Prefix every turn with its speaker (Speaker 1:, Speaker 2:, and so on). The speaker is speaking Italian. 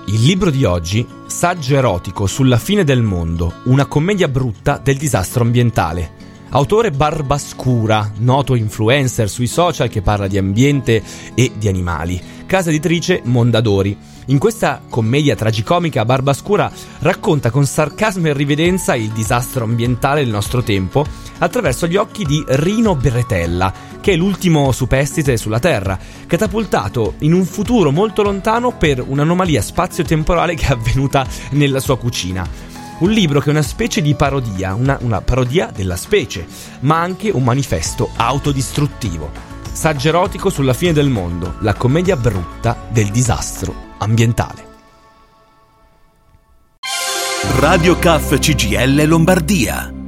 Speaker 1: Il libro di oggi, Saggio erotico sulla fine del mondo, una commedia brutta del disastro ambientale. Autore Barbascura, noto influencer sui social che parla di ambiente e di animali. Casa editrice Mondadori. In questa commedia tragicomica Barbascura racconta con sarcasmo e riverenza il disastro ambientale del nostro tempo attraverso gli occhi di Rino Berretella, che è l'ultimo superstite sulla Terra, catapultato in un futuro molto lontano per un'anomalia spazio-temporale che è avvenuta nella sua cucina. Un libro che è una specie di parodia, una parodia della specie, ma anche un manifesto autodistruttivo. Saggio erotico sulla fine del mondo, la commedia brutta del disastro ambientale.
Speaker 2: Radio CAF CGIL Lombardia.